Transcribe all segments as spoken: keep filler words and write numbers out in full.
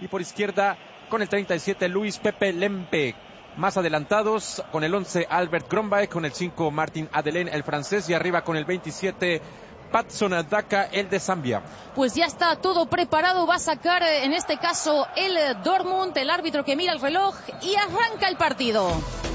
y por izquierda con el treinta y siete Luis Pepe Lempe. Más adelantados con el once Albert Grombaek, con el cinco Martin Adelaine, el francés, y arriba con el veintisiete Patson Daka, el de Zambia. Pues ya está todo preparado, va a sacar en este caso el Dortmund, el árbitro que mira el reloj y arranca el partido.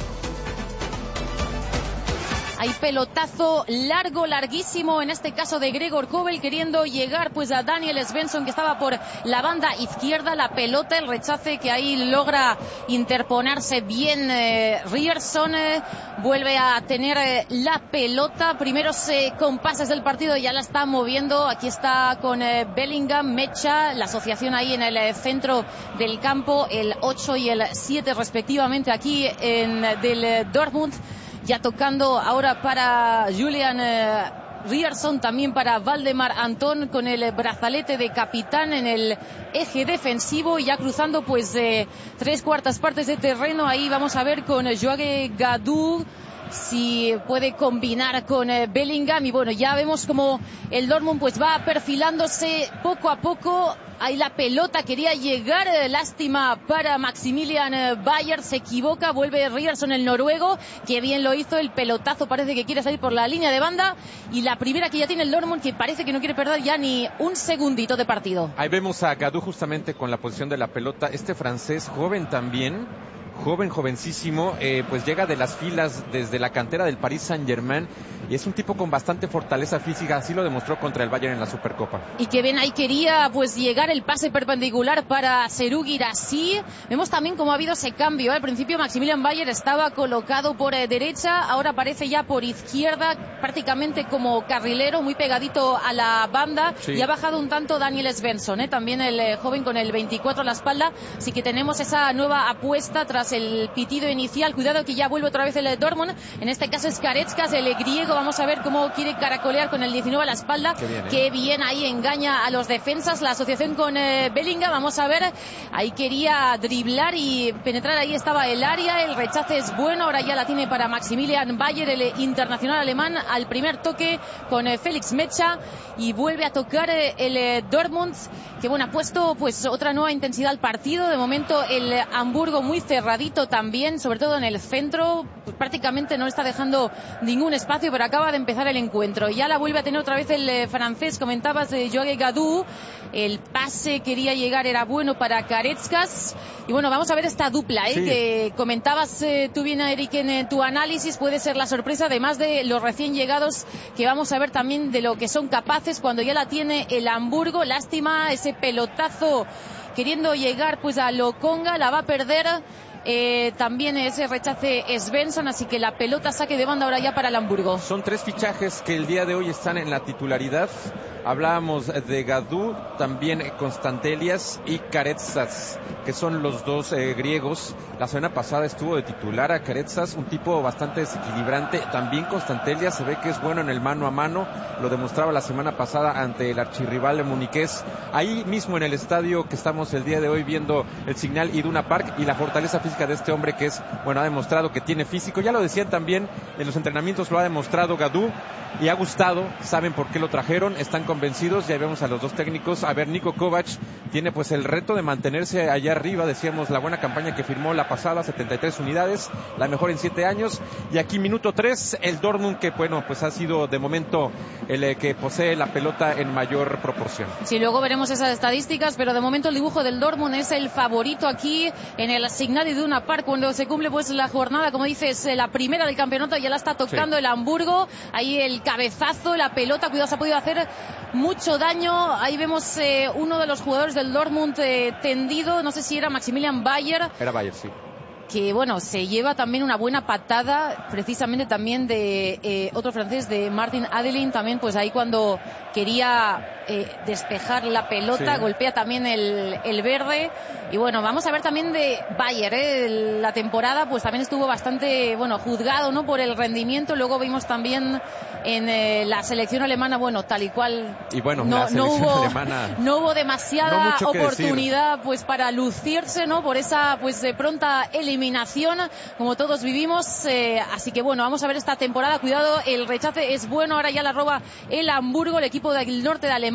Hay pelotazo largo, larguísimo, en este caso de Gregor Kobel, queriendo llegar pues a Daniel Svensson, que estaba por la banda izquierda. La pelota, el rechace, que ahí logra interponerse bien eh, Ryerson, eh, vuelve a tener eh, la pelota. Primeros eh, compases del partido, ya la está moviendo. Aquí está con eh, Bellingham, Mecha, la asociación ahí en el eh, centro del campo, el ocho y el siete respectivamente aquí en del eh, Dortmund. Ya tocando ahora para Julian eh, Ryerson, también para Valdemar Antón, con el brazalete de capitán en el eje defensivo, y ya cruzando pues eh, tres cuartas partes de terreno. Ahí vamos a ver con Joage Gadou si puede combinar con eh, Bellingham, y bueno, ya vemos como el Dortmund pues va perfilándose poco a poco. Ahí la pelota quería llegar, eh, lástima para Maximilian eh, Bayer, se equivoca, vuelve Ryerson, el noruego, que bien lo hizo. El pelotazo parece que quiere salir por la línea de banda, y la primera que ya tiene el Dortmund, que parece que no quiere perder ya ni un segundito de partido. Ahí vemos a Gadou justamente con la posición de la pelota, este francés joven también, joven, jovencísimo, eh, pues llega de las filas desde la cantera del Paris Saint-Germain, y es un tipo con bastante fortaleza física, así lo demostró contra el Bayern en la Supercopa. Y que bien, ahí quería pues llegar el pase perpendicular para Serhou Guirassy. Vemos también cómo ha habido ese cambio, ¿eh? Al principio Maximilian Bayer estaba colocado por eh, derecha, ahora aparece ya por izquierda, prácticamente como carrilero, muy pegadito a la banda, sí. Y ha bajado un tanto Daniel Svensson, ¿eh? También el eh, joven con el veinticuatro a la espalda, así que tenemos esa nueva apuesta tras el pitido inicial. Cuidado que ya vuelve otra vez el Dortmund, en este caso es Karetskas, el griego. Vamos a ver cómo quiere caracolear con el diecinueve a la espalda. Qué bien, ¿eh? Qué bien, ahí engaña a los defensas, la asociación con eh, Bellingham. Vamos a ver, ahí quería driblar y penetrar, ahí estaba el área, el rechace es bueno, ahora ya la tiene para Maximilian Bayer, el internacional alemán, al primer toque con eh, Félix Mecha, y vuelve a tocar eh, el eh, Dortmund, que bueno, ha puesto pues otra nueva intensidad al partido. De momento el eh, Hamburgo muy cerradito también, sobre todo en el centro, pues prácticamente no está dejando ningún espacio, pero acaba de empezar el encuentro. Ya la vuelve a tener otra vez el eh, francés, comentabas de Joage Gadou, el pase quería llegar, era bueno para Karetskas, y bueno, vamos a ver esta dupla, ¿eh? Sí. Que comentabas eh, tú bien, Eric, en eh, tu análisis, puede ser la sorpresa, además de los recién llegados, que vamos a ver también de lo que son capaces cuando ya la tiene el Hamburgo. Lástima ese pelotazo queriendo llegar pues a Lokonga, la va a perder. Eh, también ese rechace Svensson, así que la pelota saque de banda ahora ya para el Hamburgo. Son tres fichajes que el día de hoy están en la titularidad. Hablábamos de Gadou, también Constantelias y Karetskas, que son los dos eh, griegos. La semana pasada estuvo de titular a Karetskas, un tipo bastante desequilibrante. También Constantelias se ve que es bueno en el mano a mano, lo demostraba la semana pasada ante el archirrival muniqués. Ahí mismo en el estadio que estamos el día de hoy viendo el Signal Iduna Park, y la fortaleza física de este hombre, que es, bueno, ha demostrado que tiene físico. Ya lo decían también en los entrenamientos, lo ha demostrado Gadou, y ha gustado, saben por qué lo trajeron, están convencidos. Ya vemos a los dos técnicos. A ver, Niko Kovac tiene pues el reto de mantenerse allá arriba. Decíamos la buena campaña que firmó la pasada, setenta y tres unidades, la mejor en siete años, y aquí minuto tres, el Dortmund, que bueno, pues ha sido de momento el eh, que posee la pelota en mayor proporción. Sí, luego veremos esas estadísticas, pero de momento el dibujo del Dortmund es el favorito aquí en el Signal Iduna Park, cuando se cumple pues la jornada, como dices, la primera del campeonato. Ya la está tocando, sí. El Hamburgo, ahí el cabezazo, la pelota, cuidado, se ha podido hacer mucho daño. Ahí vemos eh, uno de los jugadores del Dortmund eh, tendido, no sé si era Maximilian Bayer. Era Bayer, sí. Que bueno, se lleva también una buena patada, precisamente también de eh, otro francés, de Martin Adelaine, también pues ahí cuando quería eh, despejar la pelota, sí. Golpea también el, el verde. Y bueno, vamos a ver también de Bayer, ¿eh? La temporada pues también estuvo bastante, bueno, juzgado, ¿no?, por el rendimiento. Luego vimos también en eh, la selección alemana, bueno, tal y cual, y bueno, no, la selección no hubo alemana, no hubo demasiada no oportunidad decir. Pues para lucirse, ¿no?, por esa pues de pronta eliminación, como todos vivimos. Eh, así que bueno, vamos a ver esta temporada. Cuidado, el rechace es bueno, ahora ya la roba el Hamburgo, el equipo del norte de Alemania.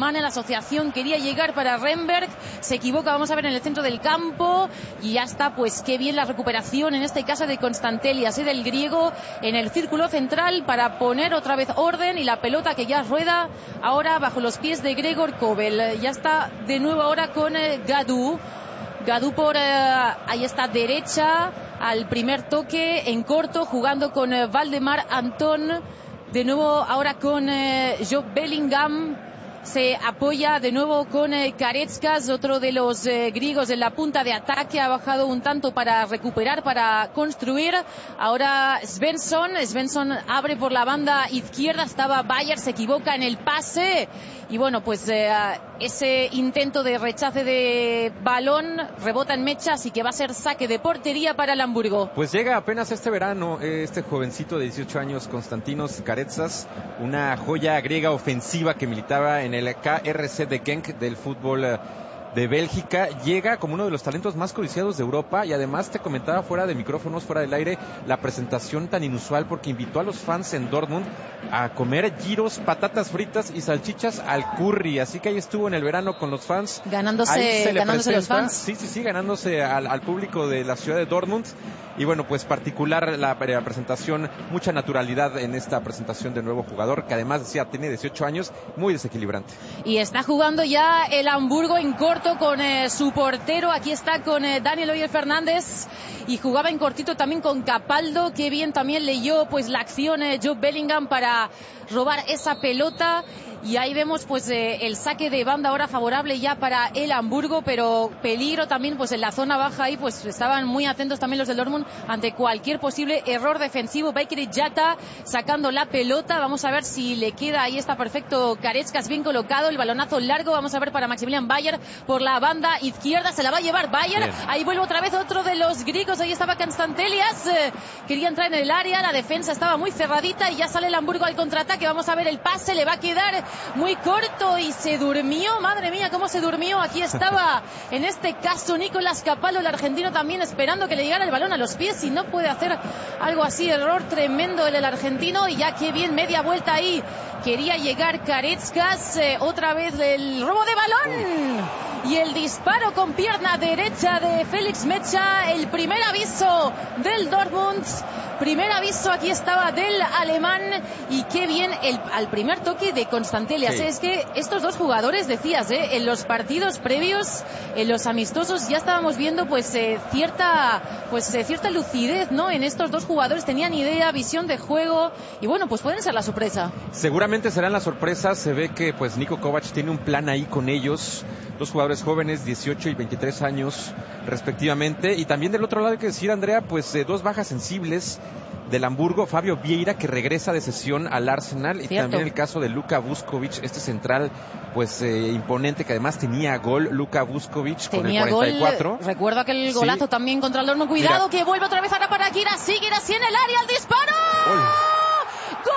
alemana, la asociación quería llegar para Renberg, se equivoca, vamos a ver en el centro del campo, y ya está, pues qué bien la recuperación, en este caso de Constantelias, ¿eh? del griego, en el círculo central para poner otra vez orden, y la pelota que ya rueda ahora bajo los pies de Gregor Kobel. Ya está de nuevo ahora con eh, Gadou. Gadou por, eh, ahí está, derecha, al primer toque, en corto, jugando con eh, Valdemar Antón. De nuevo ahora con eh, Job Bellingham. Se apoya de nuevo con eh, Karetskas, otro de los eh, griegos en la punta de ataque. Ha bajado un tanto para recuperar, para construir. Ahora Svensson. Svensson abre por la banda izquierda. Estaba Bayer, se equivoca en el pase. Y bueno, pues eh, ese intento de rechace de balón rebota en mecha, así que va a ser saque de portería para el Hamburgo. Pues llega apenas este verano este jovencito de dieciocho años, Konstantinos Karetsas, una joya griega ofensiva que militaba en el K R C de Genk del fútbol de Bélgica. Llega como uno de los talentos más codiciados de Europa, y además te comentaba fuera de micrófonos, fuera del aire, la presentación tan inusual, porque invitó a los fans en Dortmund a comer gyros, patatas fritas y salchichas al curry. Así que ahí estuvo en el verano con los fans, ganándose, ganándose los fans. Sí, sí, sí, ganándose al, al público de la ciudad de Dortmund. Y bueno, pues particular la, la presentación, mucha naturalidad en esta presentación de nuevo jugador, que además decía tiene dieciocho años, muy desequilibrante. Y está jugando ya el Hamburgo en corto con eh, su portero. Aquí está con eh, Daniel Oyer Fernández, y jugaba en cortito también con Capaldo. Qué bien también leyó pues la acción eh, Job Bellingham para robar esa pelota. Y ahí vemos pues eh, el saque de banda ahora favorable ya para el Hamburgo, pero peligro también pues en la zona baja. Ahí pues estaban muy atentos también los del Dortmund ante cualquier posible error defensivo. Bakery Jata sacando la pelota, vamos a ver si le queda. Ahí está perfecto Karetskas, bien colocado, el balonazo largo, vamos a ver para Maximilian Bayer por la banda izquierda, se la va a llevar Bayer. Bien. Ahí vuelve otra vez otro de los griegos, ahí estaba Konstantelias, eh, quería entrar en el área, la defensa estaba muy cerradita, y ya sale el Hamburgo al contraataque. Vamos a ver el pase, le va a quedar muy corto y se durmió, madre mía, cómo se durmió. Aquí estaba, en este caso, Nicolás Capaldo, el argentino, también esperando que le llegara el balón a los pies, y no puede hacer algo así. Error tremendo el, el argentino, y ya que bien, media vuelta ahí. Quería llegar Karetskas, eh, otra vez el robo de balón y el disparo con pierna derecha de Félix Mecha. El primer aviso del Dortmund, primer aviso aquí estaba del alemán, y qué bien el, al primer toque de Constantelias. Sí. Es que estos dos jugadores, decías, eh, en los partidos previos, en los amistosos, ya estábamos viendo pues eh, cierta pues eh, cierta lucidez, ¿no? En estos dos jugadores, tenían idea, visión de juego, y bueno, pues pueden ser la sorpresa. Seguramente serán las sorpresas. Se ve que pues Niko Kovac tiene un plan ahí con ellos, dos jugadores jóvenes, dieciocho y veintitrés años respectivamente. Y también del otro lado hay que decir, Andrea, pues eh, dos bajas sensibles del Hamburgo, Fabio Vieira, que regresa de cesión al Arsenal, y Cierto. también el caso de Luka Vuskovic, este central pues eh, imponente, que además tenía gol. Luka Vuskovic con el cuarenta y cuatro. Gol, recuerdo aquel golazo, sí, también contra el Dortmund. Cuidado, mira, que vuelve otra vez ahora para Guirassy, Guirassy en el área, el disparo. ¡Gol! ¡Gol!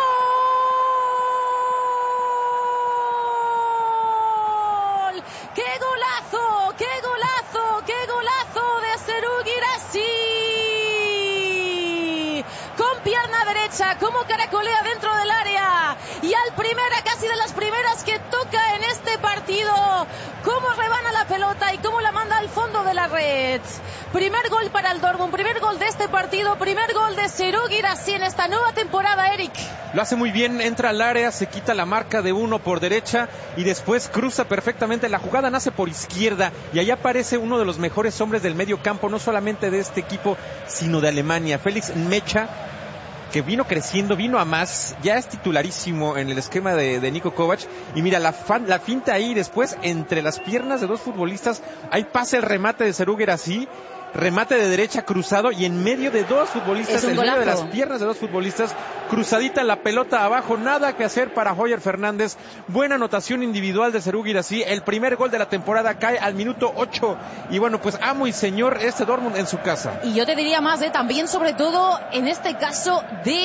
¡Qué golazo! ¡Qué golazo! ¡Qué golazo de Serhou Guirassy! Con pierna derecha, como caracolea dentro del área, y al primera, casi de las primeras que toca en este partido, cómo rebana la pelota y cómo la manda al fondo de la red. Primer gol para el Dortmund, primer gol de este partido, primer gol de Serhou Guirassy en esta nueva temporada, Eric. Lo hace muy bien, entra al área, se quita la marca de uno por derecha y después cruza perfectamente. La jugada nace por izquierda y ahí aparece uno de los mejores hombres del medio campo, no solamente de este equipo, sino de Alemania, Félix Mecha, que vino creciendo, vino a más, ya es titularísimo en el esquema de, de Niko Kovac. Y mira, la, fan, la finta ahí, después entre las piernas de dos futbolistas, ahí pasa el remate de Serhou Guirassy, remate de derecha cruzado, y en medio de dos futbolistas, en medio de las piernas de dos futbolistas, cruzadita la pelota abajo, nada que hacer para Oyer Fernández. Buena anotación individual de Serhou Guirassy, el primer gol de la temporada cae al minuto ocho, y bueno, pues amo y señor este Dortmund en su casa. Y yo te diría más, de también sobre todo en este caso de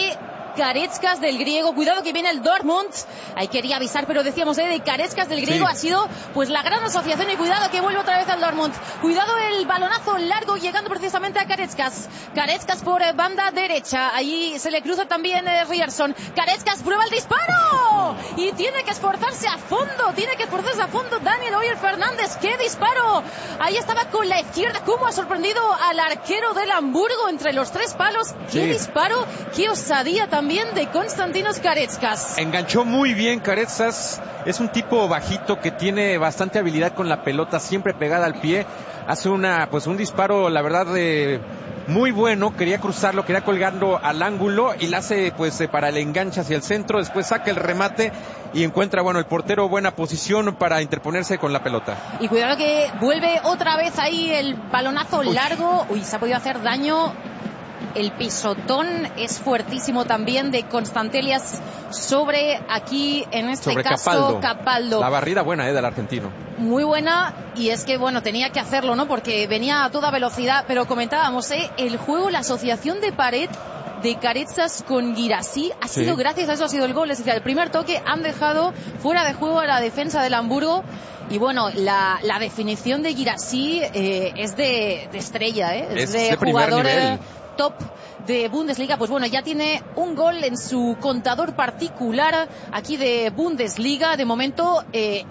Kareckas del griego. Cuidado que viene el Dortmund. Ahí quería avisar, pero decíamos eh, de Kareckas del griego. Sí. Ha sido pues la gran asociación y cuidado que vuelve otra vez al Dortmund. Cuidado el balonazo largo llegando precisamente a Kareckas. Kareckas por eh, banda derecha. Ahí se le cruza también eh, Ryerson. Kareckas prueba el disparo y tiene que esforzarse a fondo. Tiene que esforzarse a fondo Daniel Oyer Fernández. ¡Qué disparo! Ahí estaba con la izquierda. ¿Cómo ha sorprendido al arquero del Hamburgo entre los tres palos? ¡Qué sí. disparo! ¡Qué osadía también de Konstantinos Kareckas! Enganchó muy bien Kareckas. Es un tipo bajito que tiene bastante habilidad con la pelota, siempre pegada al pie. Hace una, pues un disparo, la verdad, de muy bueno. Quería cruzarlo, quería colgarlo al ángulo y la hace pues para el enganche hacia el centro. Después saca el remate y encuentra, bueno, el portero buena posición para interponerse con la pelota. Y cuidado que vuelve otra vez ahí el balonazo Uy. largo. Uy, se ha podido hacer daño. El pisotón es fuertísimo también de Constantelias sobre aquí, en este sobre caso, Capaldo. Capaldo. La barrida buena, eh, del argentino. Muy buena, y es que, bueno, tenía que hacerlo, ¿no? Porque venía a toda velocidad, pero comentábamos, ¿eh? El juego, la asociación de pared de Kareckas con Guirassy ha sido, sí. gracias a eso ha sido el gol. Es decir, el primer toque han dejado fuera de juego a la defensa del Hamburgo. Y bueno, la, la definición de Guirassy eh, es de, de estrella, ¿eh? Es, es de, de jugador eh, top de Bundesliga. Pues bueno, ya tiene un gol en su contador particular aquí de Bundesliga. De momento, eh,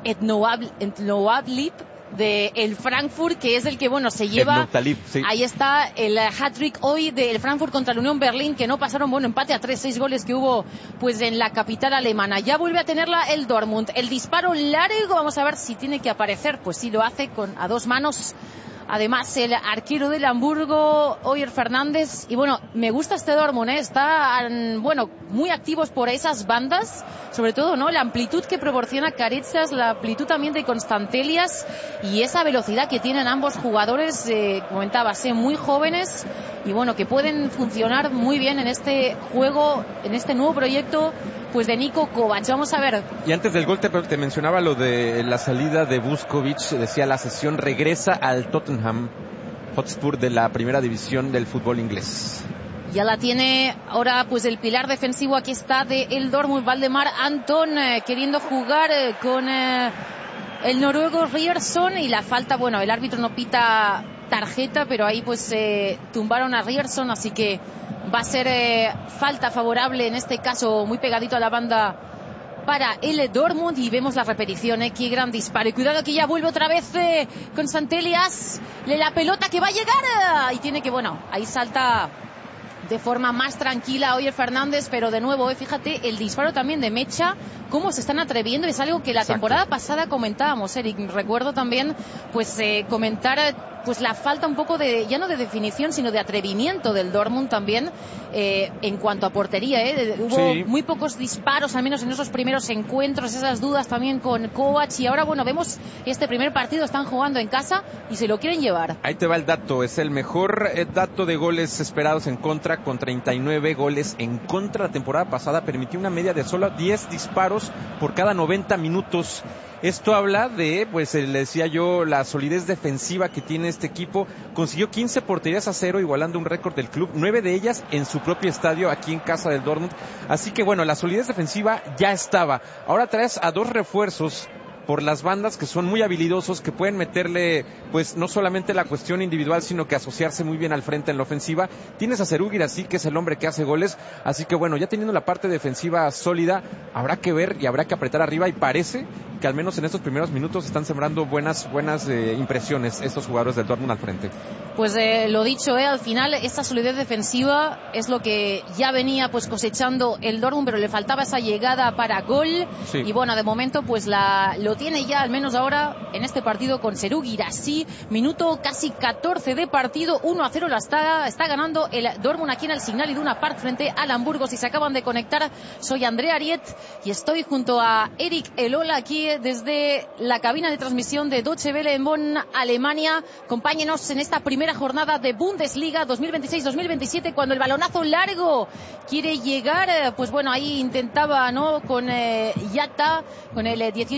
Etnoablip de el Frankfurt, que es el que, bueno, se lleva, sí. ahí está el hat-trick hoy del Frankfurt contra el Unión Berlín, que no pasaron, bueno, empate a tres, seis goles que hubo pues en la capital alemana. Ya vuelve a tenerla el Dortmund, el disparo largo, vamos a ver si tiene que aparecer, pues sí lo hace con a dos manos. Además, el arquero del Hamburgo, Oyer Fernández. Y bueno, me gusta este Dortmund, ¿eh? Están, bueno, muy activos por esas bandas. Sobre todo, ¿no? La amplitud que proporciona Kareckas, la amplitud también de Constantelias y esa velocidad que tienen ambos jugadores, eh, comentabas, ¿eh? Muy jóvenes. Y bueno, que pueden funcionar muy bien en este juego, en este nuevo proyecto, pues de Niko Kovac. Vamos a ver. Y antes del gol te, te mencionaba lo de la salida de Vuskovic. Decía, la sesión regresa al Tottenham Hotspur de la primera división del fútbol inglés. Ya la tiene ahora pues el pilar defensivo, aquí está, de el Dortmund, Valdemar Anton, eh, queriendo jugar eh, con eh, el noruego Ryerson, y la falta, bueno, el árbitro no pita tarjeta, pero ahí pues eh, tumbaron a Ryerson, así que va a ser eh, falta favorable, en este caso muy pegadito a la banda para el Dortmund. Y vemos la repetición, ¿eh? Qué gran disparo. Y cuidado que ya vuelve otra vez eh, Constantelias, la pelota que va a llegar, eh, y tiene que, bueno, ahí salta de forma más tranquila Oyer Fernández, pero de nuevo, eh, fíjate, el disparo también de Mecha, cómo se están atreviendo. Es algo que la Exacto. temporada pasada comentábamos, Eric. Recuerdo también pues eh, comentar pues la falta un poco de, ya no de definición, sino de atrevimiento del Dortmund también eh, en cuanto a portería. Eh. Hubo sí. muy pocos disparos, al menos en esos primeros encuentros, esas dudas también con Kovac, y ahora, bueno, vemos este primer partido, están jugando en casa y se lo quieren llevar. Ahí te va el dato, es el mejor eh, dato de goles esperados en contra, con treinta y nueve goles en contra. La temporada pasada permitió una media de solo diez disparos por cada noventa minutos. Esto habla de, pues le decía yo, la solidez defensiva que tiene este equipo. Consiguió quince porterías a cero, igualando un récord del club, nueve de ellas en su propio estadio, aquí en casa del Dortmund. Así que bueno, la solidez defensiva ya estaba. Ahora traes a dos refuerzos por las bandas que son muy habilidosos, que pueden meterle, pues, no solamente la cuestión individual, sino que asociarse muy bien al frente en la ofensiva. Tienes a Serhou Guirassy, que es el hombre que hace goles, así que bueno, ya teniendo la parte defensiva sólida, habrá que ver y habrá que apretar arriba, y parece que al menos en estos primeros minutos están sembrando buenas buenas eh, impresiones estos jugadores del Dortmund al frente. Pues eh, lo dicho, eh, al final esta solidez defensiva es lo que ya venía pues cosechando el Dortmund, pero le faltaba esa llegada para gol, sí. Y bueno, de momento pues la lo tiene ya, al menos ahora, en este partido con Serhou Guirassy. Minuto casi catorce de partido, uno a cero la está, está ganando el Dortmund aquí en el Signal Iduna Park frente al Hamburgo. Si se acaban de conectar, soy Andrea Ariet y estoy junto a Eric Elola aquí desde la cabina de transmisión de Deutsche Welle en Bonn, Alemania. Acompáñenos en esta primera jornada de Bundesliga dos mil veintiséis dos mil veintisiete, cuando el balonazo largo quiere llegar, pues bueno, ahí intentaba, ¿no? Con eh, Yata, con el dieciocho a la espalda por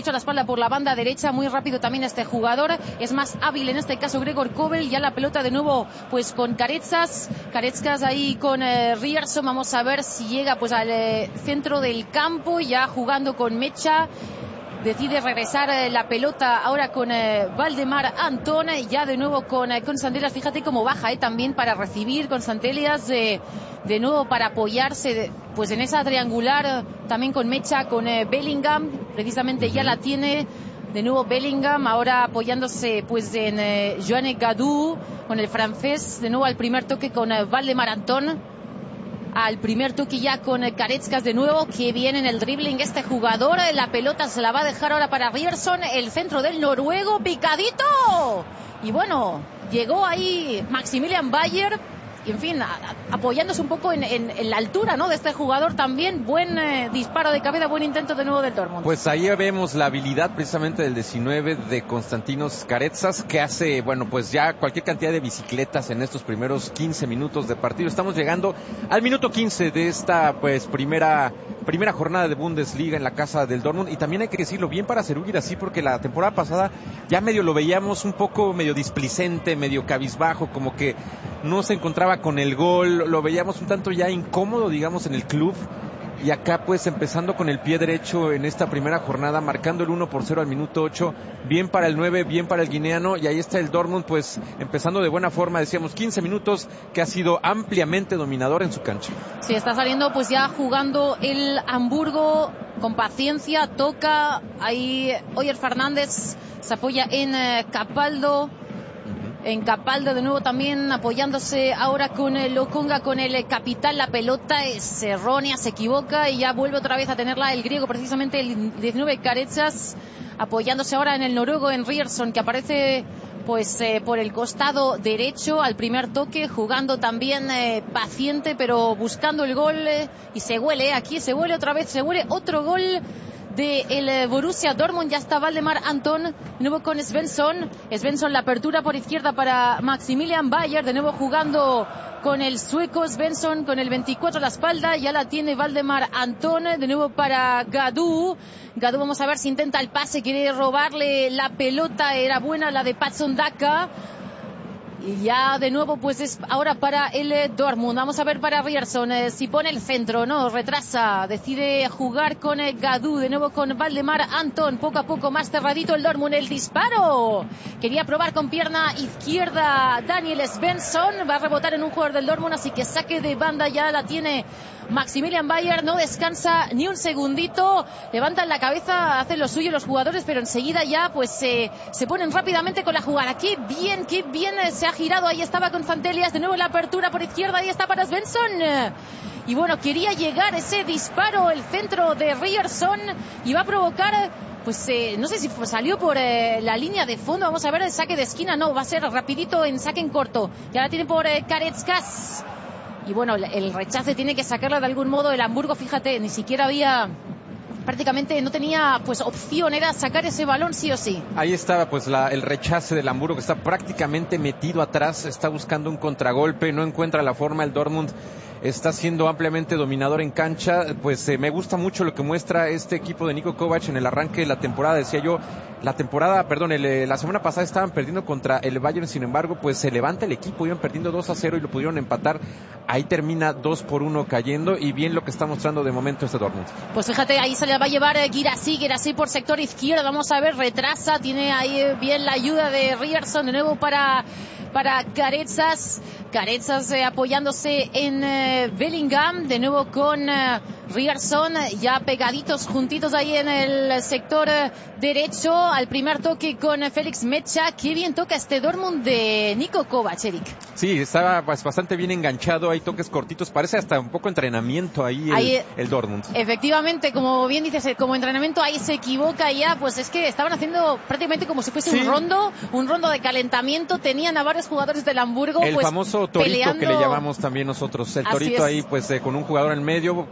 por la banda derecha, muy rápido también este jugador, es más hábil en este caso Gregor Kobel. Ya la pelota de nuevo pues con Caretsas, Caretsas ahí con eh, Ryerson. Vamos a ver si llega pues al eh, centro del campo, ya jugando con Mecha. Decide regresar eh, la pelota ahora con eh, Valdemar Antón, ya de nuevo con eh, Constantelias. Fíjate cómo baja eh, también para recibir Constantelias, eh, de nuevo para apoyarse de, pues en esa triangular, también con Mecha, con eh, Bellingham, precisamente ya la tiene de nuevo Bellingham, ahora apoyándose pues en eh, Joanne Gadou, con el francés, de nuevo al primer toque con eh, Valdemar Antón. Al primer toque ya con Caretskas de nuevo, que viene en el dribbling este jugador. La pelota se la va a dejar ahora para Ryerson, el centro del noruego, picadito. Y bueno, llegó ahí Maximilian Bayer, y en fin, a, a, apoyándose un poco en, en, en la altura, ¿no?, de este jugador también. Buen eh, disparo de cabeza, buen intento de nuevo del Dortmund. Pues ahí vemos la habilidad precisamente del diecinueve de Konstantinos Caretsas, que hace, bueno, pues ya cualquier cantidad de bicicletas en estos primeros quince minutos de partido. Estamos llegando al minuto quince de esta pues primera primera jornada de Bundesliga en la casa del Dortmund, y también hay que decirlo bien para Serhou Guirassy, porque la temporada pasada ya medio lo veíamos un poco medio displicente, medio cabizbajo, como que no se encontraba con el gol, lo veíamos un tanto ya incómodo, digamos, en el club. Y acá pues empezando con el pie derecho en esta primera jornada, marcando el uno por cero al minuto ocho, bien para el nueve, bien para el guineano, y ahí está el Dortmund pues empezando de buena forma. Decíamos quince minutos que ha sido ampliamente dominador en su cancha. Sí, está saliendo pues ya jugando el Hamburgo con paciencia, toca ahí Oyer Fernández, se apoya en eh, Capaldo. En Capaldo de nuevo también apoyándose ahora con el Lokonga, con el capitán. La pelota es errónea, se equivoca y ya vuelve otra vez a tenerla el griego, precisamente el diecinueve Caretsas, apoyándose ahora en el noruego, en Ryerson, que aparece pues eh, por el costado derecho al primer toque, jugando también eh, paciente, pero buscando el gol, eh, y se huele, eh, aquí se huele otra vez, se huele otro gol de el Borussia Dortmund. Ya está Valdemar Antón, de nuevo con Svensson. Svensson, la apertura por izquierda para Maximilian Bayer, de nuevo jugando con el sueco Svensson, con el veinticuatro a la espalda. Ya la tiene Valdemar Antón, de nuevo para Gadou. Gadou, vamos a ver si intenta el pase, quiere robarle la pelota, era buena la de Patson Daka. Y ya de nuevo pues es ahora para el Dortmund. Vamos a ver para Ryerson, eh, si pone el centro, no, retrasa, decide jugar con el Gadou, de nuevo con Valdemar Antón, poco a poco más cerradito el Dortmund. El disparo, quería probar con pierna izquierda Daniel Svensson, va a rebotar en un jugador del Dortmund, así que saque de banda ya la tiene Maximilian Bayer, no descansa ni un segundito, levantan la cabeza, hacen lo suyo los jugadores, pero enseguida ya pues eh, se ponen rápidamente con la jugada. Qué bien, qué bien eh, se ha girado, ahí estaba Constantelias, de nuevo la apertura por izquierda, ahí está para Svensson. Y bueno, quería llegar ese disparo, el centro de Ryerson, y va a provocar, pues eh, no sé si salió por eh, la línea de fondo. Vamos a ver el saque de esquina, no, va a ser rapidito en saque en corto. Ya la tiene por eh, Caretskas. Y bueno, el rechace tiene que sacarla de algún modo el Hamburgo, fíjate, ni siquiera había, prácticamente no tenía pues opción, era sacar ese balón sí o sí. Ahí estaba pues la, el rechace del Hamburgo, que está prácticamente metido atrás, está buscando un contragolpe, no encuentra la forma. El Dortmund está siendo ampliamente dominador en cancha. Pues eh, me gusta mucho lo que muestra este equipo de Niko Kovac en el arranque de la temporada. Decía yo, la temporada, perdón, el, eh, la semana pasada estaban perdiendo contra el Bayern, sin embargo, pues se levanta el equipo, iban perdiendo dos a cero y lo pudieron empatar. Ahí termina dos por uno cayendo, y bien lo que está mostrando de momento este Dortmund. Pues fíjate, ahí se le va a llevar eh, Guirassy, Guirassy por sector izquierdo, vamos a ver, retrasa, tiene ahí eh, bien la ayuda de Ryerson, de nuevo para para Caretsas, Caretsas eh, apoyándose en eh, Bellingham, de nuevo con eh, Ryerson, ya pegaditos, juntitos ahí en el sector eh, derecho, al primer toque con eh, Félix Mecha. Qué bien toca este Dortmund de Niko Kovac, Eric. Sí, estaba pues, bastante bien enganchado, hay toques cortitos, parece hasta un poco entrenamiento ahí el, ahí, el Dortmund. Efectivamente, como bien dices, como entrenamiento ahí se equivoca ya, pues es que estaban haciendo prácticamente como si fuese sí. un rondo, un rondo de calentamiento, tenían a varios jugadores del Hamburgo. El pues, famoso torito peleando. que le llamamos también nosotros, el torito ahí pues eh, con un jugador en medio,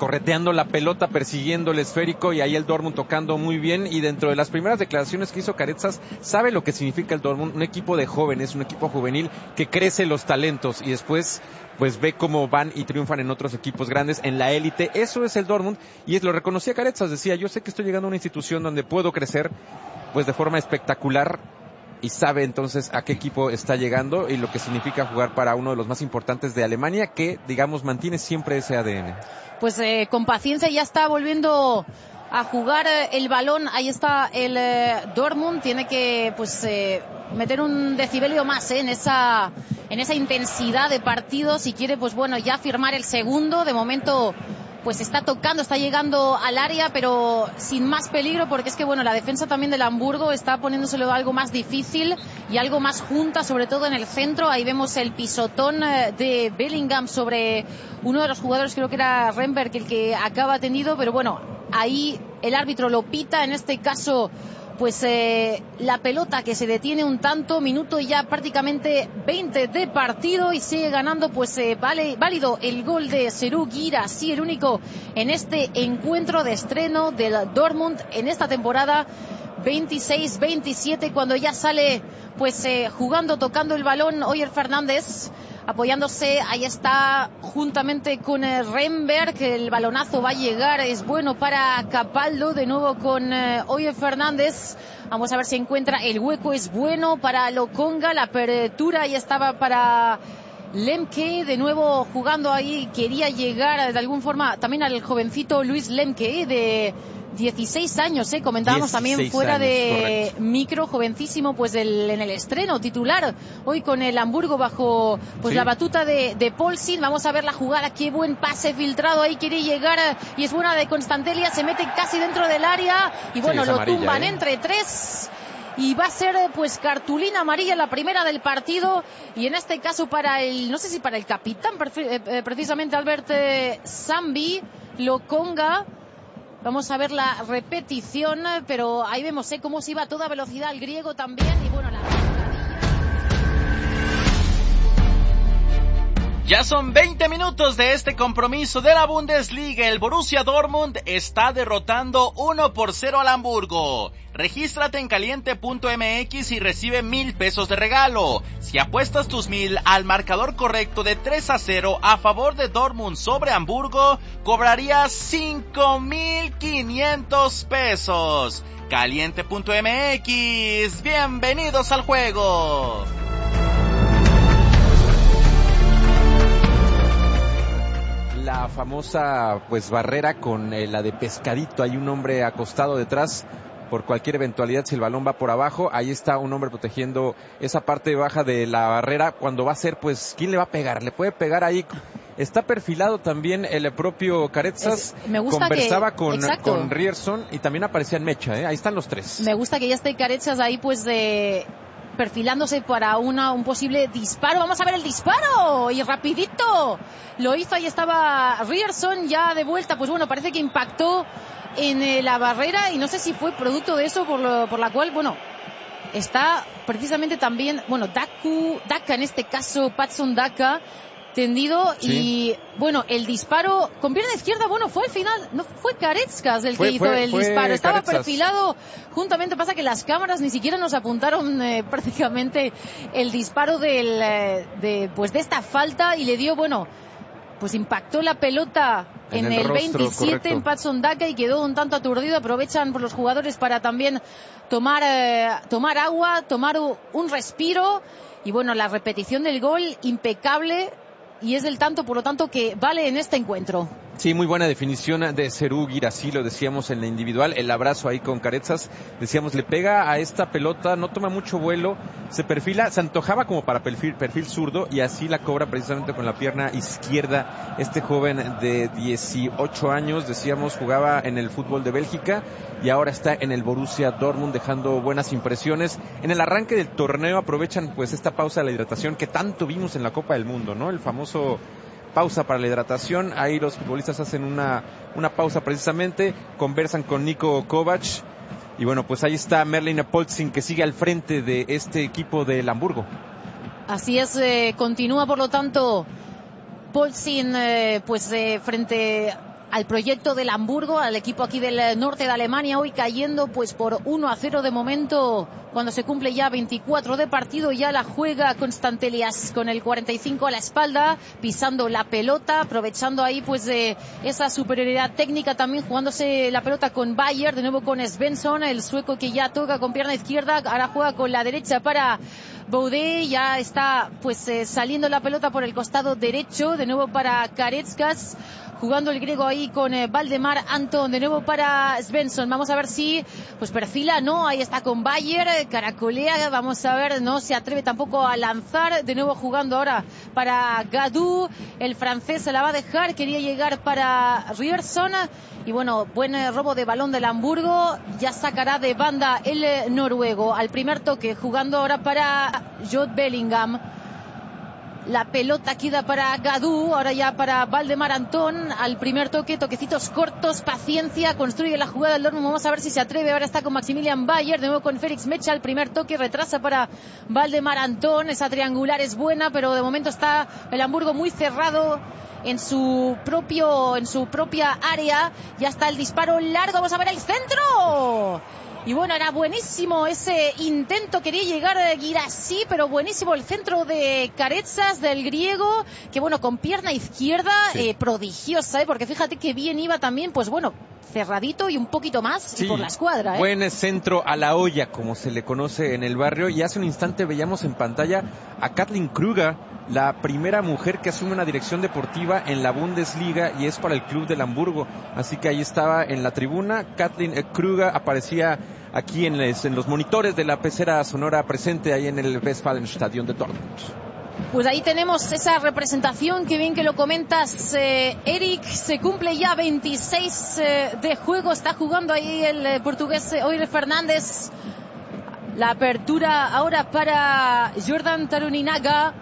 correteando la pelota, persiguiendo el esférico, y ahí el Dortmund tocando muy bien. Y dentro de las primeras declaraciones que hizo Carezas, sabe lo que significa el Dortmund, un equipo de jóvenes, un equipo juvenil que crece los talentos y después pues ve cómo van y triunfan en otros equipos grandes, en la élite. Eso es el Dortmund, y es, lo reconocía Carezas, decía, yo sé que estoy llegando a una institución donde puedo crecer pues de forma espectacular, y sabe entonces a qué equipo está llegando y lo que significa jugar para uno de los más importantes de Alemania, que digamos mantiene siempre ese A D N. Pues eh, con paciencia ya está volviendo a jugar eh, el balón. Ahí está el eh, Dortmund, tiene que pues eh, meter un decibelio más eh, en esa en esa intensidad de partido si quiere pues bueno ya firmar el segundo. De momento pues está tocando, está llegando al área, pero sin más peligro, porque es que bueno, la defensa también del Hamburgo está poniéndoselo algo más difícil y algo más junta, sobre todo en el centro. Ahí vemos el pisotón de Bellingham sobre uno de los jugadores, creo que era Remberg, el que acaba tendido, pero bueno, ahí el árbitro lo pita, en este caso pues eh, la pelota que se detiene un tanto, minuto ya prácticamente veinte de partido, y sigue ganando pues eh, vale, válido el gol de Serhou Guirassy, el único en este encuentro de estreno del Dortmund en esta temporada veintiséis veintisiete, cuando ya sale pues eh, jugando, tocando el balón Oyer Fernández, apoyándose, ahí está juntamente con eh, Remberg, el balonazo va a llegar, es bueno para Capaldo, de nuevo con eh, Oyer Fernández, vamos a ver si encuentra el hueco, es bueno para Lokonga, la apertura ahí estaba para Lemke, de nuevo jugando ahí, quería llegar de alguna forma también al jovencito Luis Lemke, de dieciséis años, eh, comentábamos también fuera años, de correcto. micro, jovencísimo, pues del, en el estreno titular hoy con el Hamburgo bajo pues sí. la batuta de, de Paulsen. Vamos a ver la jugada, qué buen pase filtrado, ahí quiere llegar y es buena de Constantelia, se mete casi dentro del área y bueno, sí, lo amarilla, tumban ¿eh? entre tres. Y va a ser pues cartulina amarilla, la primera del partido, y en este caso para el, no sé si para el capitán, precisamente Albert eh, Zambi, Lokonga. Vamos a ver la repetición, pero ahí vemos ¿eh? cómo se iba a toda velocidad el griego también, y bueno, la... Ya son veinte minutos de este compromiso de la Bundesliga. El Borussia Dortmund está derrotando uno por cero al Hamburgo. Regístrate en caliente punto m x y recibe mil pesos de regalo. Si apuestas tus mil al marcador correcto de tres a cero a favor de Dortmund sobre Hamburgo, cobrarías cinco mil quinientos pesos. caliente punto m x, bienvenidos al juego. La famosa pues barrera con eh, la de pescadito, hay un hombre acostado detrás por cualquier eventualidad si el balón va por abajo, ahí está un hombre protegiendo esa parte baja de la barrera, cuando va a ser pues, ¿quién le va a pegar? Le puede pegar ahí, está perfilado también el propio Carezas, es, me gusta conversaba que, con, exacto. con Ryerson y también aparecía en Mecha, ¿eh? Ahí están los tres. Me gusta que ya esté Carezas ahí pues de... perfilándose para una, un posible disparo. Vamos a ver el disparo, y rapidito lo hizo, ahí estaba Ryerson ya de vuelta, pues bueno, parece que impactó en eh, la barrera, y no sé si fue producto de eso por, lo, por la cual, bueno, está precisamente también, bueno, Daku, Daka en este caso, Patson Daka tendido, sí. Y bueno, el disparo con pierna izquierda, bueno, fue al final, no fue Carezas el fue, que hizo fue, el fue disparo, estaba Carezas. perfilado juntamente, pasa que las cámaras ni siquiera nos apuntaron eh, prácticamente el disparo del, eh, de, pues de esta falta, y le dio, bueno, pues impactó la pelota en, en el, el rostro, veintisiete, correcto. En Patson Daka, y quedó un tanto aturdido. Aprovechan por los jugadores para también tomar, eh, tomar agua, tomar un respiro, y bueno, la repetición del gol impecable, y es del tanto, por lo tanto, que vale en este encuentro. Sí, muy buena definición de Serhou Guirassy, lo decíamos en la individual, el abrazo ahí con Carezas, decíamos, le pega a esta pelota, no toma mucho vuelo, se perfila, se antojaba como para perfil, perfil zurdo, y así la cobra precisamente con la pierna izquierda. Este joven de dieciocho años, decíamos, jugaba en el fútbol de Bélgica y ahora está en el Borussia Dortmund dejando buenas impresiones. En el arranque del torneo aprovechan pues esta pausa de la hidratación que tanto vimos en la Copa del Mundo, ¿no? El famoso pausa para la hidratación, ahí los futbolistas hacen una, una pausa precisamente, conversan con Niko Kovac, y bueno, pues ahí está Merlin Paulsen, que sigue al frente de este equipo del Hamburgo. Así es, eh, continúa por lo tanto Paulsen eh, pues eh, frente al proyecto del Hamburgo, al equipo aquí del norte de Alemania, hoy cayendo pues por uno a cero de momento, cuando se cumple ya veinticuatro de partido. Ya la juega Constantelias con el cuarenta y cinco a la espalda, pisando la pelota, aprovechando ahí pues de esa superioridad técnica, también jugándose la pelota con Bayer, de nuevo con Svensson, el sueco que ya toca con pierna izquierda, ahora juega con la derecha para Boudet, ya está pues eh, saliendo la pelota por el costado derecho, de nuevo para Karetskas, jugando el griego ahí con eh, Valdemar Anton, de nuevo para Svensson. Vamos a ver si pues perfila, no, ahí está con Bayer, eh, caracolea, vamos a ver, no se atreve tampoco a lanzar, de nuevo jugando ahora para Gadou, el francés se la va a dejar, quería llegar para Ryerson, y bueno, buen eh, robo de balón del Hamburgo, ya sacará de banda el eh, noruego, al primer toque, jugando ahora para Jude Bellingham. La pelota queda para Gadou, ahora ya para Valdemar Anton, al primer toque, toquecitos cortos, paciencia, construye la jugada del Dortmund, vamos a ver si se atreve, ahora está con Maximilian Bayer, de nuevo con Félix Mecha, al primer toque, retrasa para Valdemar Anton, esa triangular es buena, pero de momento está el Hamburgo muy cerrado en su propio, en su propia área, ya está el disparo largo, vamos a ver el centro. Y bueno, era buenísimo ese intento, quería llegar a Guirassy, pero buenísimo el centro de Karetskas, del griego, que bueno, con pierna izquierda, sí. eh, prodigiosa, ¿eh? Porque fíjate que bien iba también, pues bueno, cerradito y un poquito más, sí, y por la escuadra, ¿eh? Buen centro a la olla, como se le conoce en el barrio, y hace un instante veíamos en pantalla a Kathleen Krüger, la primera mujer que asume una dirección deportiva en la Bundesliga, y es para el club del Hamburgo, así que ahí estaba en la tribuna. Kathleen Krüger aparecía aquí en, les, en los monitores de la pecera sonora, presente ahí en el Westfalenstadion de Dortmund. Pues ahí tenemos esa representación, que bien que lo comentas, eh, Eric, se cumple ya veintiséis eh, de juego, está jugando ahí el eh, portugués eh, Euler Fernández, la apertura ahora para Jordan Taruninaga,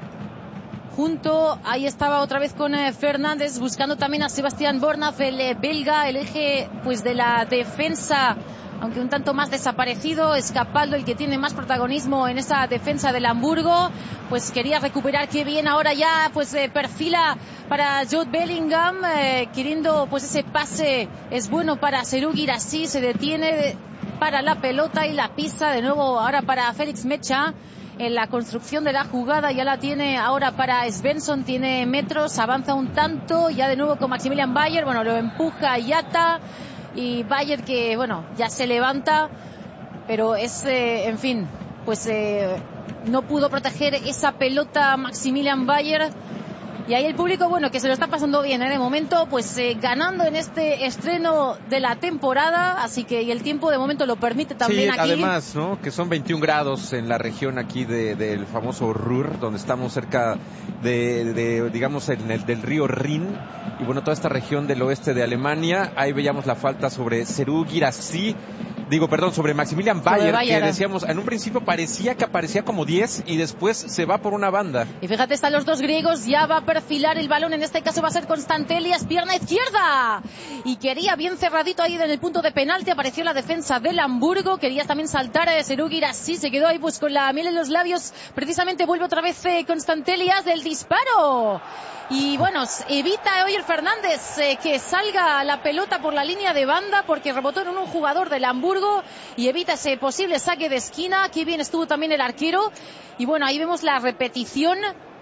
junto, ahí estaba otra vez con eh, Fernández, buscando también a Sebastián Bornaz, el eh, belga, el eje pues de la defensa, aunque un tanto más desaparecido, escapando el que tiene más protagonismo en esa defensa del Hamburgo, pues quería recuperar, qué bien, ahora ya pues eh, perfila para Jude Bellingham, eh, queriendo pues ese pase, es bueno para Serhou Guirassy, se detiene para la pelota y la pisa, de nuevo ahora para Félix Mecha, en la construcción de la jugada, ya la tiene ahora para Svensson, tiene metros, avanza un tanto, ya de nuevo con Maximilian Bayer, bueno, lo empuja Yata, y Bayer que, bueno, ya se levanta, pero es, eh, en fin, pues eh, no pudo proteger esa pelota Maximilian Bayer, y ahí el público, bueno, que se lo está pasando bien, ¿eh? De momento, pues eh, ganando en este estreno de la temporada, así que y el tiempo de momento lo permite también, sí, aquí. Además, ¿no? Que son veintiún grados en la región aquí de, del famoso Ruhr, donde estamos cerca de, de digamos, en el, del río Rin, y bueno, toda esta región del oeste de Alemania. Ahí veíamos la falta sobre Serhou Guirassy, digo, perdón, sobre Maximilian Bayer, sobre Bayer, que decíamos, en un principio parecía que aparecía como diez y después se va por una banda. Y fíjate, están los dos griegos, ya va a perfilar el balón, en este caso va a ser Constantelias, pierna izquierda, y quería bien cerradito ahí en el punto de penalti, apareció la defensa del Hamburgo, quería también saltar a Serhou Guirassy, se quedó ahí pues con la miel en los labios, precisamente vuelve otra vez eh, Constantelias del disparo, y bueno, evita Euler Fernández eh, que salga la pelota por la línea de banda, porque rebotó en un jugador del Hamburgo, y evita ese posible saque de esquina. Qué bien estuvo también el arquero, y bueno, ahí vemos la repetición.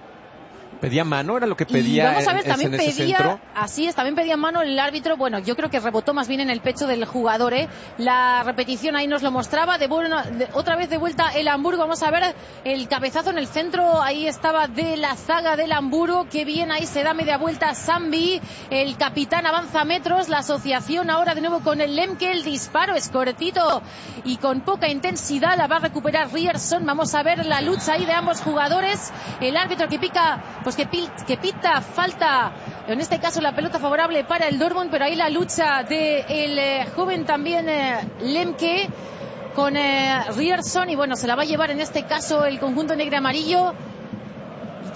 Pedía mano, era lo que pedía. Y vamos a ver, en, también en ese pedía, centro. así es, también pedía mano el árbitro. Bueno, yo creo que rebotó más bien en el pecho del jugador, ¿eh? La repetición ahí nos lo mostraba. De, bueno, de, otra vez de vuelta el Hamburgo. Vamos a ver el cabezazo en el centro. Ahí estaba de la zaga del Hamburgo. Qué bien, ahí se da media vuelta Sambi. El capitán avanza metros. La asociación ahora de nuevo con el Lemke. El disparo es cortito y con poca intensidad. La va a recuperar Ryerson. Vamos a ver la lucha ahí de ambos jugadores. El árbitro que pica, pues que, pil, que pita falta, en este caso la pelota favorable para el Dortmund, pero ahí la lucha de el eh, joven también eh, Lemke con eh, Ryerson, y bueno, se la va a llevar en este caso el conjunto negro amarillo.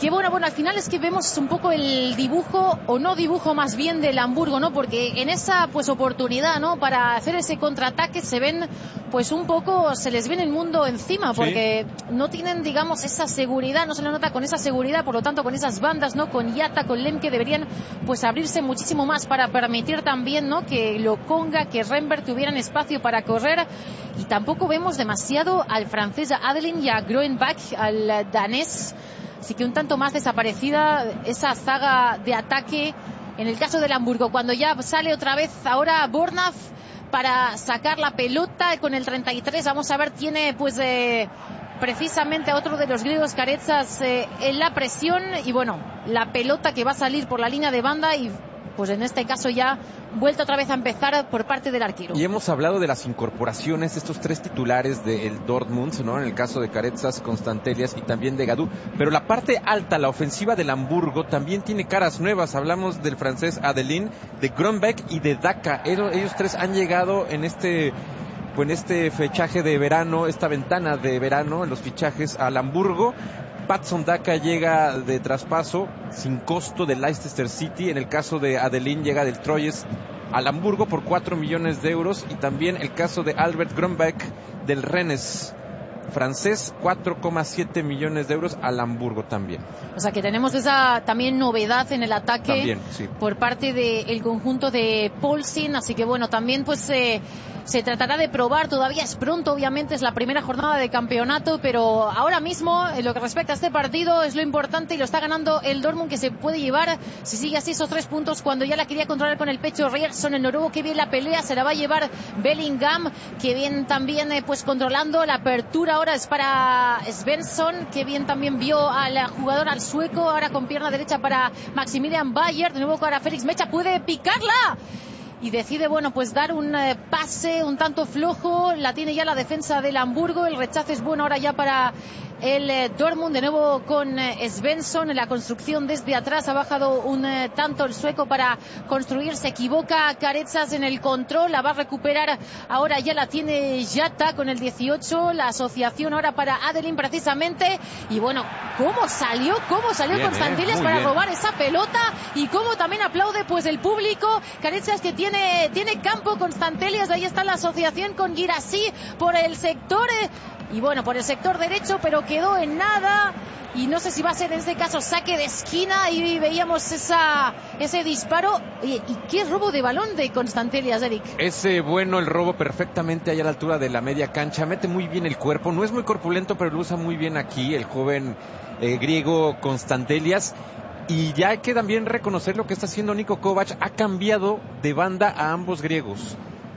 que bueno, bueno, al final es que vemos un poco el dibujo, o no dibujo más bien, del Hamburgo, ¿no? Porque en esa pues oportunidad, ¿no? Para hacer ese contraataque se ven pues un poco, se les viene el mundo encima, porque sí. no tienen, digamos, esa seguridad, no se le nota con esa seguridad, por lo tanto con esas bandas, ¿no? Con Yata, con Lemke deberían pues abrirse muchísimo más para permitir también, ¿no? Que Lokonga, que Rembert tuvieran espacio para correr, y tampoco vemos demasiado al francés, a Adeline, y a Groenbach, al danés. Así que un tanto más desaparecida esa zaga de ataque en el caso del Hamburgo, cuando ya sale otra vez ahora Bornaf para sacar la pelota con el treinta y tres. Vamos a ver, tiene pues eh, precisamente a otro de los griegos, Caretsas, eh, en la presión, y bueno, la pelota que va a salir por la línea de banda, y pues en este caso ya vuelta otra vez a empezar por parte del arquero. Y hemos hablado de las incorporaciones de estos tres titulares del Dortmund, ¿no? En el caso de Caretsas, Constantelias y también de Gadou. Pero la parte alta, la ofensiva del Hamburgo, también tiene caras nuevas. Hablamos del francés Adeline, de Groenbach y de Daka. Ellos, ellos tres han llegado en este... Pues en este fichaje de verano, esta ventana de verano en los fichajes al Hamburgo. Patson Daka llega de traspaso sin costo del Leicester City. En el caso de Adeline llega del Troyes al Hamburgo por cuatro millones de euros. Y también el caso de Albert Groenbach del Rennes francés, cuatro coma siete millones de euros al Hamburgo también. O sea que tenemos esa también novedad en el ataque también, sí. por parte del conjunto de Paulsen. Así que bueno, también pues eh, se tratará de probar, todavía es pronto, obviamente es la primera jornada de campeonato, pero ahora mismo en lo que respecta a este partido es lo importante, y lo está ganando el Dortmund, que se puede llevar, si sigue así, esos tres puntos cuando ya la quería controlar con el pecho Ryerson, el noruego, que bien la pelea, se la va a llevar Bellingham, que bien también eh, pues controlando la apertura. Ahora es para Svensson, que bien también vio al jugador, al sueco, ahora con pierna derecha para Maximilian Bayer, de nuevo para Félix Mecha, puede picarla y decide, bueno, pues dar un eh, pase un tanto flojo. La tiene ya la defensa del Hamburgo, el rechazo es bueno ahora ya para el eh, Dortmund, de nuevo con eh, Svensson en la construcción desde atrás. Ha bajado un eh, tanto el sueco para construir, se equivoca Caretsas en el control, la va a recuperar ahora, ya la tiene Yata con el dieciocho, la asociación ahora para Adeline precisamente, y bueno, cómo salió, cómo salió bien, Constantelias eh, para bien. robar esa pelota, y cómo también aplaude pues el público. Caretsas, que tiene, tiene campo, Constantelias, ahí está la asociación con Guirassy por el sector eh, y bueno, por el sector derecho, pero quedó en nada, y no sé si va a ser en este caso saque de esquina, y veíamos esa, ese disparo. Oye, y qué robo de balón de Constantelias, Eric. Ese bueno, el robo perfectamente allá a la altura de la media cancha, mete muy bien el cuerpo, no es muy corpulento, pero lo usa muy bien aquí el joven eh, griego Constantelias. Y ya hay que también reconocer lo que está haciendo Niko Kovac, ha cambiado de banda a ambos griegos.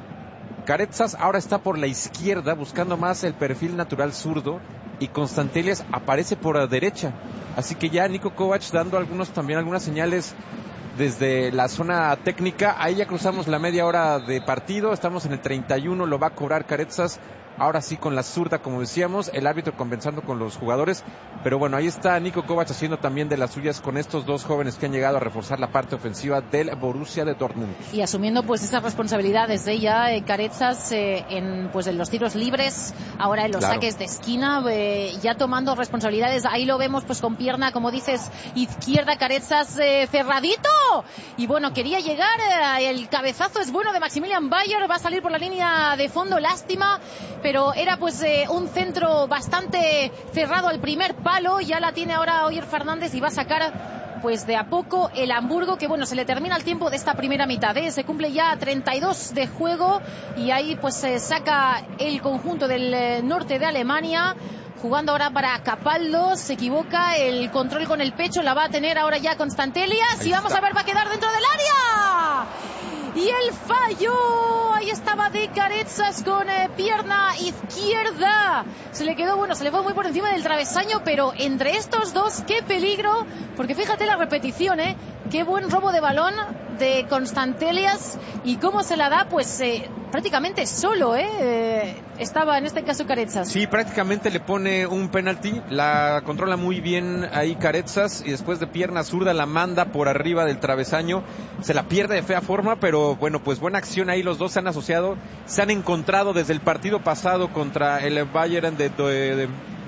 Caretsas ahora está por la izquierda buscando más el perfil natural zurdo, y Constantelias aparece por la derecha. Así que ya Niko Kovac dando algunos también algunas señales desde la zona técnica. Ahí ya cruzamos la media hora de partido, estamos en el treinta y uno, lo va a cobrar Caretsas. Ahora sí con la zurda, como decíamos, el árbitro conversando con los jugadores. Pero bueno, ahí está Niko Kovac haciendo también de las suyas con estos dos jóvenes que han llegado a reforzar la parte ofensiva del Borussia de Dortmund. Y asumiendo pues esas responsabilidades de ella, eh, Caretsas, eh, en pues en los tiros libres, ahora en los claro. saques de esquina, eh, ya tomando responsabilidades. Ahí lo vemos pues con pierna, como dices, izquierda, Caretsas eh, cerradito. Y bueno, quería llegar, eh, el cabezazo es bueno de Maximilian Bayer, va a salir por la línea de fondo, lástima. Pero era pues eh, un centro bastante cerrado al primer palo. Ya la tiene ahora Oyer Fernández y va a sacar pues de a poco el Hamburgo, que bueno, se le termina el tiempo de esta primera mitad, ¿eh? Se cumple ya treinta y dos de juego, y ahí pues se saca el conjunto del eh, norte de Alemania, jugando ahora para Capaldo, se equivoca, el control con el pecho la va a tener ahora ya Constantelias, ahí y vamos está. a ver, va a quedar dentro del área. Y el fallo, ahí estaba de Caretsas con eh, pierna izquierda. Se le quedó, bueno, se le fue muy por encima del travesaño, pero entre estos dos, qué peligro, porque fíjate la repetición, ¿eh? Qué buen robo de balón de Constantelias, y cómo se la da, pues eh, prácticamente solo, ¿eh? ¿eh? Estaba en este caso Caretsas. Sí, prácticamente le pone un penalti, la controla muy bien ahí Caretsas, y después de pierna zurda la manda por arriba del travesaño, se la pierde de fea forma, pero bueno, pues buena acción ahí, los dos se han asociado, se han encontrado desde el partido pasado contra el Bayern de, de, de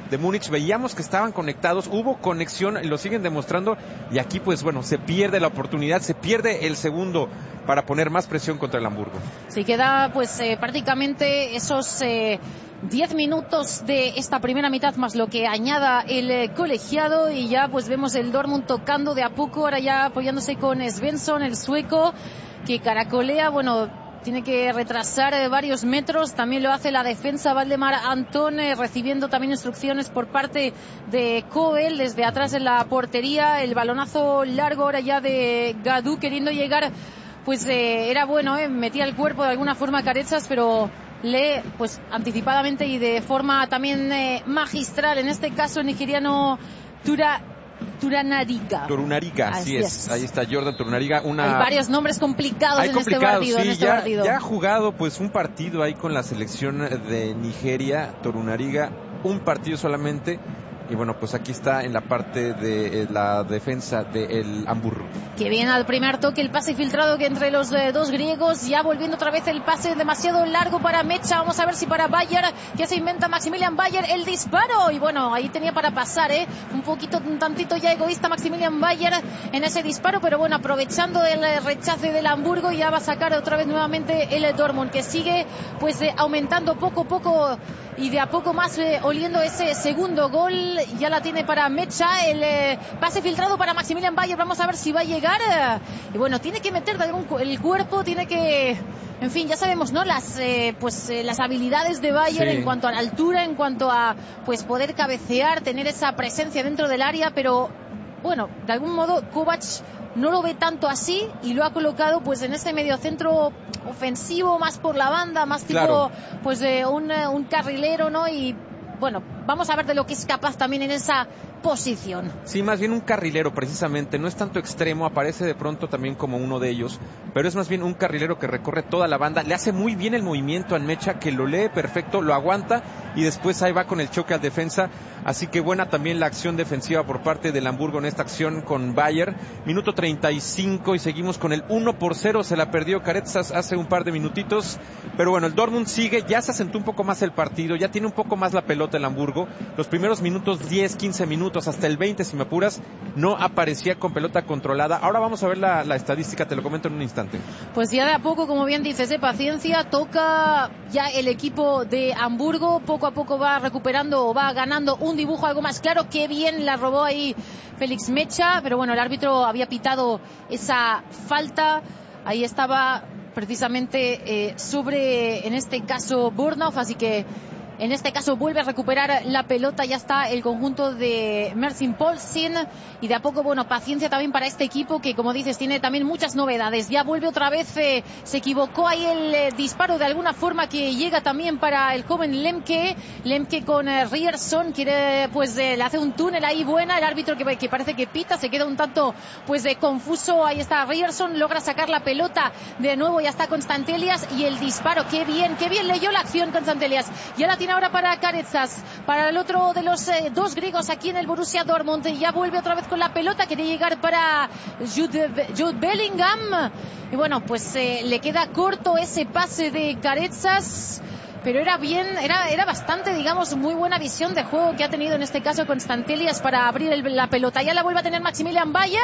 de Múnich. Veíamos que estaban conectados, hubo conexión, lo siguen demostrando, y aquí pues bueno, se pierde la oportunidad, se pierde el segundo para poner más presión contra el Hamburgo. Sí, queda pues eh, prácticamente esos eh, diez minutos de esta primera mitad más lo que añada el eh, colegiado, y ya pues vemos el Dortmund tocando de a poco, ahora ya apoyándose con Svensson, el sueco, que caracolea, bueno, tiene que retrasar eh, varios metros, también lo hace la defensa Valdemar Antón, eh, recibiendo también instrucciones por parte de Kobel desde atrás en la portería, el balonazo largo ahora ya de Gadú queriendo llegar, pues eh, era bueno, eh, metía el cuerpo de alguna forma Carezas, pero lee pues anticipadamente y de forma también eh, magistral, en este caso el nigeriano Tura Torunariga. Torunariga, así es. es. Ahí está Jordan Torunariga. Una... Hay varios nombres complicados Hay en complicados, este partido. Sí, en este ya, partido. ya ha jugado pues un partido ahí con la selección de Nigeria, Torunariga, un partido solamente. Y bueno, pues aquí está en la parte de eh, la defensa del Hamburgo. Que viene al primer toque el pase filtrado que entre los eh, dos griegos, ya volviendo otra vez el pase demasiado largo para Mecha. Vamos a ver si para Bayer, que se inventa Maximilian Bayer, el disparo. Y bueno, ahí tenía para pasar, ¿eh? Un poquito, un tantito ya egoísta Maximilian Bayer en ese disparo, pero bueno, aprovechando el rechace del Hamburgo, ya va a sacar otra vez nuevamente el Dortmund, que sigue pues eh, aumentando poco a poco y de a poco más eh, oliendo ese segundo gol. Ya la tiene para Mecha, el eh, pase filtrado para Maximilian Bayer, vamos a ver si va a llegar, eh, y bueno, tiene que meter de algún, el cuerpo, tiene que, en fin, ya sabemos, ¿no? Las eh, pues eh, las habilidades de Bayer, sí, en cuanto a la altura, en cuanto a pues poder cabecear, tener esa presencia dentro del área, pero bueno, de algún modo Kovac no lo ve tanto así y lo ha colocado pues en ese mediocentro ofensivo, más por la banda, más tipo claro. pues de un, un carrilero, ¿no? Y bueno, vamos a ver de lo que es capaz también en esa posición. Sí, más bien un carrilero precisamente, no es tanto extremo, aparece de pronto también como uno de ellos, pero es más bien un carrilero que recorre toda la banda, le hace muy bien el movimiento al Mecha, que lo lee perfecto, lo aguanta y después ahí va con el choque al defensa, así que buena también la acción defensiva por parte del Hamburgo en esta acción con Bayer. Minuto treinta y cinco y seguimos con el uno por cero, se la perdió Carezas hace un par de minutitos, pero bueno, el Dortmund sigue, ya se asentó un poco más el partido, ya tiene un poco más la pelota el Hamburgo, los primeros minutos, diez, quince minutos, hasta el veinte si me apuras, no aparecía con pelota controlada. Ahora vamos a ver la, la estadística, te lo comento en un instante. Pues ya de a poco, como bien dices, de paciencia, toca ya el equipo de Hamburgo, poco a poco va recuperando o va ganando un dibujo algo más claro. Qué bien la robó ahí Félix Mecha, pero bueno, el árbitro había pitado esa falta, ahí estaba precisamente eh, sobre, en este caso, Burnoff, así que en este caso vuelve a recuperar la pelota, ya está el conjunto de Mersin Polsin, y de a poco, bueno, paciencia también para este equipo que, como dices, tiene también muchas novedades. Ya vuelve otra vez, eh, se equivocó ahí el eh, disparo de alguna forma, que llega también para el joven Lemke, Lemke con eh, Ryerson, quiere, pues eh, le hace un túnel ahí buena, el árbitro que, que parece que pita, se queda un tanto pues de confuso, ahí está Ryerson, logra sacar la pelota de nuevo, ya está Constantelias, y el disparo, qué bien, qué bien leyó la acción Constantelias, ya la tiene ahora para Carezas, para el otro de los eh, dos griegos aquí en el Borussia Dortmund, y ya vuelve otra vez con la pelota, quería llegar para Jude, Jude Bellingham, y bueno, pues eh, le queda corto ese pase de Carezas, pero era bien, era, era bastante, digamos, muy buena visión de juego que ha tenido en este caso Constantelias para abrir el, la pelota. Ya la vuelve a tener Maximilian Bayer.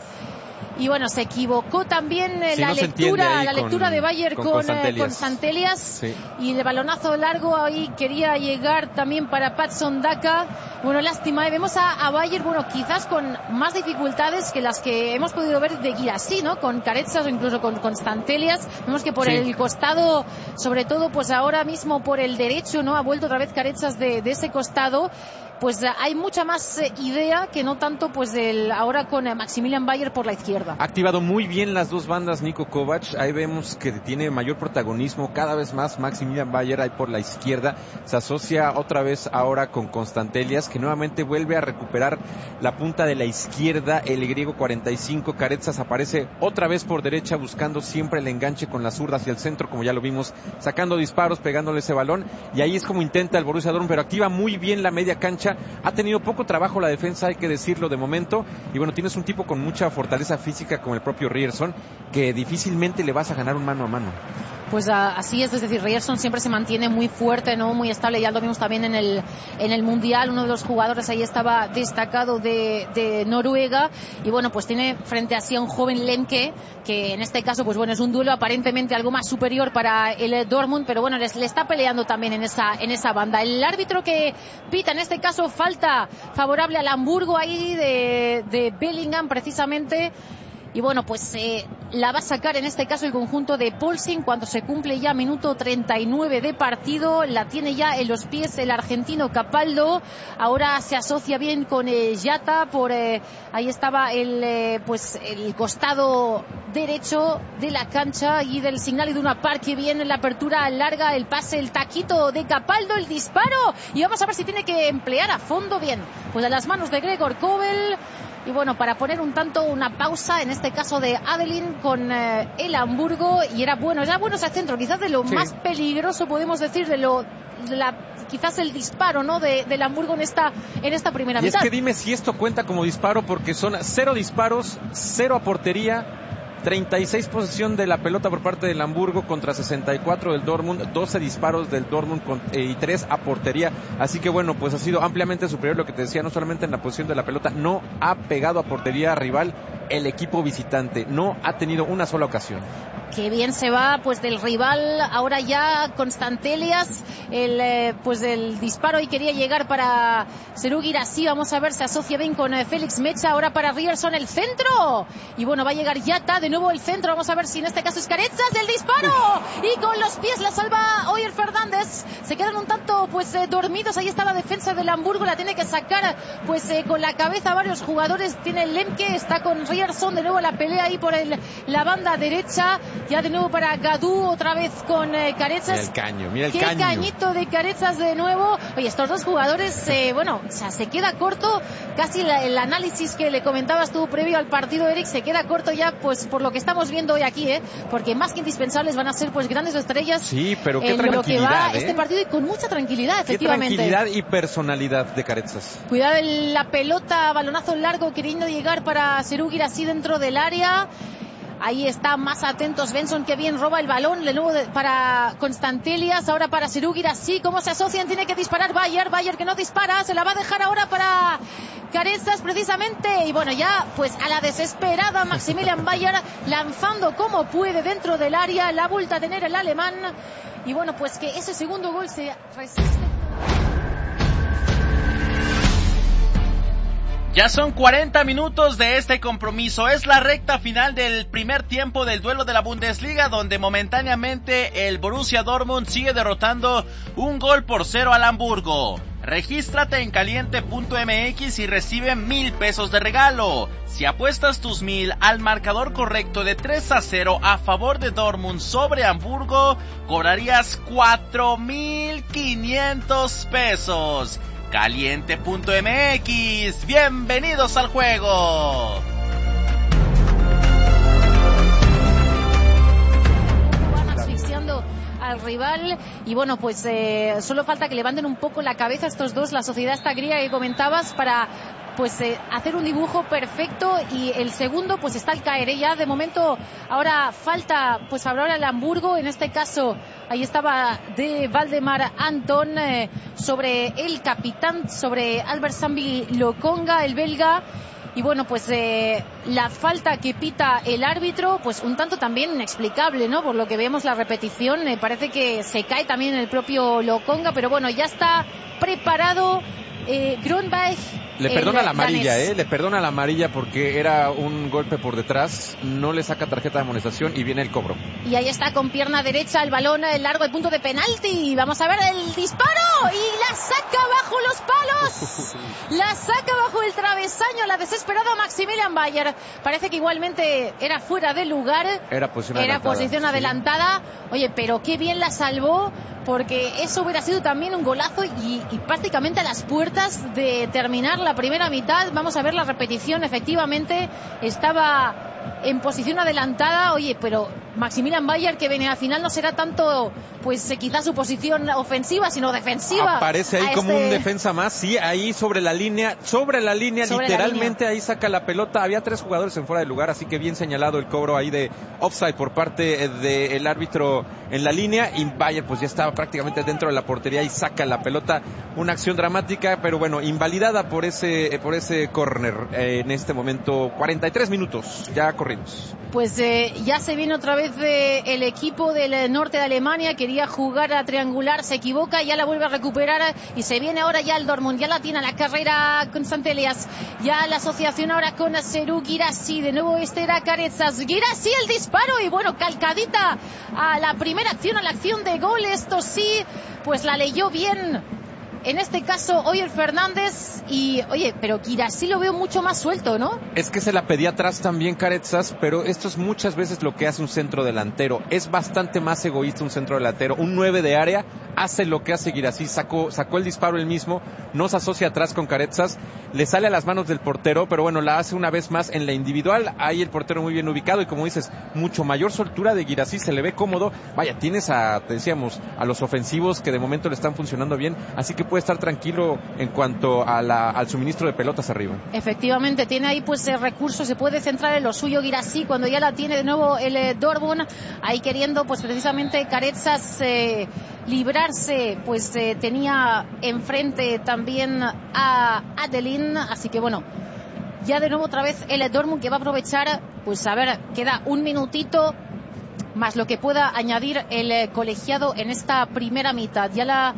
Y bueno, se equivocó también eh, sí, la no lectura la con, lectura de Bayer con, con Constantelias, eh, Constantelias sí. Y el balonazo largo ahí quería llegar también para Patson Daka. Bueno, lástima, ¿eh? Vemos a, a Bayer, bueno, quizás con más dificultades que las que hemos podido ver de Guirassi, ¿no? Con Carezas o incluso con Constantelias. Vemos que por sí. el costado, sobre todo pues ahora mismo por el derecho, ¿no? Ha vuelto otra vez Carezas de, de ese costado. Pues hay mucha más eh, idea que no tanto pues del ahora con eh, Maximilian Bayer por la izquierda. Ha activado muy bien las dos bandas Niko Kovac, ahí vemos que tiene mayor protagonismo cada vez más Maximilian Bayer ahí por la izquierda, se asocia otra vez ahora con Constantelias, que nuevamente vuelve a recuperar la punta de la izquierda, el griego cuarenta y cinco, Carezas aparece otra vez por derecha buscando siempre el enganche con la zurda hacia el centro, como ya lo vimos, sacando disparos, pegándole ese balón, y ahí es como intenta el Borussia Dortmund, pero activa muy bien la media cancha. Ha tenido poco trabajo la defensa, hay que decirlo de momento, y bueno, tienes un tipo con mucha fortaleza física como el propio Ryerson, que difícilmente le vas a ganar un mano a mano. pues a, así es, es decir, Ryerson siempre se mantiene muy fuerte, ¿no? Muy estable, ya lo vimos también en el en el Mundial, uno de los jugadores ahí estaba destacado de, de Noruega, y bueno, pues tiene frente a sí a un joven Lemke, que en este caso, pues bueno, es un duelo aparentemente algo más superior para el Dortmund, pero bueno, les, le está peleando también en esa, en esa banda. El árbitro que pita, en este caso, falta favorable al Hamburgo ahí de, de Bellingham, precisamente. Y bueno, pues eh, la va a sacar en este caso el conjunto de Poulsen cuando se cumple ya minuto treinta y nueve de partido. La tiene ya en los pies el argentino Capaldo. Ahora se asocia bien con eh, Yata por eh, ahí estaba el eh, pues el costado derecho de la cancha y del Signal Iduna Park, que viene la apertura larga, el pase, el taquito de Capaldo, el disparo, y vamos a ver si tiene que emplear a fondo bien pues a las manos de Gregor Kobel. Y bueno, para poner un tanto una pausa, en este caso de Adelin con eh, el Hamburgo, y era bueno, era bueno ese centro, quizás de lo sí. más peligroso, podemos decir, de lo de la, quizás el disparo, ¿no? De, del Hamburgo en esta, en esta primera y mitad. Y es que dime si esto cuenta como disparo, porque son cero disparos, cero a portería, treinta y seis posesión de la pelota por parte del Hamburgo contra sesenta y cuatro del Dortmund, doce disparos del Dortmund con, eh, y tres a portería, así que bueno, pues ha sido ampliamente superior, lo que te decía, no solamente en la posición de la pelota, no ha pegado a portería rival el equipo visitante, no ha tenido una sola ocasión. Qué bien se va pues del rival, ahora ya Constantelias, el eh, pues el disparo y quería llegar para Serhou Guirassy, vamos a ver, se asocia bien con eh, Félix Mecha, ahora para Ryerson el centro, y bueno, va a llegar Yata, de nuevo el centro, vamos a ver si en este caso es Carezas, el disparo, y con los pies la salva Oyer Fernández, se quedan un tanto pues eh, dormidos, ahí está la defensa del Hamburgo, la tiene que sacar pues eh, con la cabeza varios jugadores, tiene el Lemke, está con Ryerson, de nuevo la pelea ahí por el, la banda derecha. Ya de nuevo para Gadú, otra vez con eh, Carezas. Mira el caño, mira el Qué caño. cañito de Carezas de nuevo. Oye, estos dos jugadores, eh, bueno, o sea, se queda corto. Casi la, el análisis que le comentabas tú previo al partido, Eric, se queda corto ya, pues por lo que estamos viendo hoy aquí, ¿eh? Porque más que indispensables van a ser, pues, grandes estrellas. Sí, pero qué en tranquilidad, lo que va ¿eh? este partido, y con mucha tranquilidad, qué efectivamente. Tranquilidad y personalidad de Carezas. Cuidado en la pelota, balonazo largo, queriendo llegar para Serhou Guirassy dentro del área. Ahí está, más atentos Benson, que bien roba el balón, de nuevo de, para Constantelias, ahora para Serhou Guirassy, cómo se asocian, tiene que disparar Bayer, Bayer que no dispara, se la va a dejar ahora para Carezas precisamente, y bueno, ya pues a la desesperada Maximilian Bayer lanzando como puede dentro del área, la vuelta a tener el alemán, y bueno, pues que ese segundo gol se resiste. Ya son cuarenta minutos de este compromiso, es la recta final del primer tiempo del duelo de la Bundesliga, donde momentáneamente el Borussia Dortmund sigue derrotando un gol por cero al Hamburgo. Regístrate en caliente punto m x y recibe mil pesos de regalo. Si apuestas tus mil al marcador correcto de tres a cero a favor de Dortmund sobre Hamburgo, cobrarías cuatro mil quinientos pesos. caliente punto m x, bienvenidos al juego. Van asfixiando al rival y bueno, pues eh, solo falta que levanten un poco la cabeza estos dos, la sociedad esta griega que comentabas, para pues eh, hacer un dibujo perfecto, y el segundo pues está al caer, ¿eh? Ya de momento ahora falta pues hablar al Hamburgo, en este caso ahí estaba de Valdemar Anton eh, sobre el capitán, sobre Albert Zambi Lokonga, el belga. Y bueno, pues eh, la falta que pita el árbitro, pues un tanto también inexplicable, ¿no? Por lo que vemos la repetición, me eh, parece que se cae también el propio Lokonga, pero bueno, ya está preparado eh, Grönberg. Le perdona la amarilla, eh, le perdona la amarilla porque era un golpe por detrás, no le saca tarjeta de amonestación y viene el cobro. Y ahí está con pierna derecha el balón el largo, el punto de penalti. Vamos a ver el disparo y la saca bajo los palos. La saca bajo el travesaño, la desesperada Maximilian Bayer. Parece que igualmente era fuera de lugar. Era posición era adelantada. posición sí. adelantada. Oye, pero qué bien la salvó, porque eso hubiera sido también un golazo y, y prácticamente a las puertas de terminar la primera mitad. Vamos a ver la repetición, efectivamente estaba en posición adelantada. Oye, pero Maximilian Bayer, que viene al final no será tanto, pues quizás su posición ofensiva, sino defensiva. Aparece ahí como este... un defensa más, sí, ahí sobre la línea, sobre la línea, sobre literalmente la línea. Ahí saca la pelota. Había tres jugadores en fuera de lugar, así que bien señalado el cobro ahí de offside por parte del árbitro en la línea, y Bayer pues ya estaba prácticamente dentro de la portería y saca la pelota. Una acción dramática, pero bueno, invalidada por ese por ese córner eh, en este momento. Cuarenta y tres minutos ya corridos. Pues eh, ya se viene otra vez eh, el equipo del norte de Alemania. Quería jugar a triangular, se equivoca, ya la vuelve a recuperar y se viene ahora ya el Dortmund, ya la tiene a la carrera Constantelias, ya la asociación ahora con Serhou Guirassy. De nuevo este era Carezas, Guirassy el disparo y bueno, calcadita a la primera acción, a la acción de gol. Esto sí, pues la leyó bien en este caso Oyer Fernández. Y oye, pero Guirassy lo veo mucho más suelto, ¿no? Es que se la pedía atrás también Carezas, pero esto es muchas veces lo que hace un centro delantero. Es bastante más egoísta un centro delantero. Un nueve de área hace lo que hace Guirassy, sacó, sacó el disparo él mismo, no se asocia atrás con Carezas, le sale a las manos del portero, pero bueno, la hace una vez más en la individual. Ahí el portero muy bien ubicado y como dices, mucho mayor soltura de Guirassy, se le ve cómodo. Vaya, tienes a, decíamos, a los ofensivos que de momento le están funcionando bien, así que puede estar tranquilo en cuanto a la, al suministro de pelotas arriba. Efectivamente, tiene ahí pues el recurso, se puede centrar en lo suyo Guirassy cuando ya la tiene de nuevo el eh, Dortmund, ahí queriendo pues precisamente Carezas eh, librarse, pues eh, tenía enfrente también a Adelin, así que bueno, ya de nuevo otra vez el Dortmund que va a aprovechar, pues a ver, queda un minutito más lo que pueda añadir el eh, colegiado en esta primera mitad. Ya la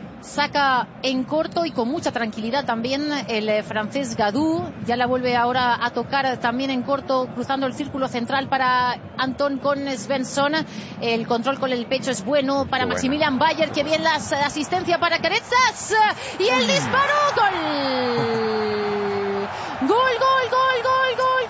saca en corto y con mucha tranquilidad también el eh, francés Gadou. Ya la vuelve ahora a tocar también en corto, cruzando el círculo central para Anton con Svensson. El control con el pecho es bueno para Qué Maximilian bueno. Bayer, que bien la asistencia para Carezas y el disparo. Gol. Gol, gol, gol, gol, gol,